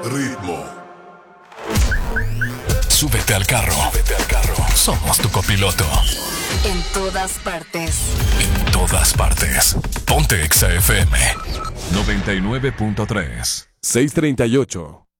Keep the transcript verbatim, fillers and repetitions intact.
ritmo. Súbete al carro. Súbete al carro. Somos tu copiloto. En todas partes. En todas partes. Ponte Exa F M. noventa y nueve punto tres. seiscientos treinta y ocho.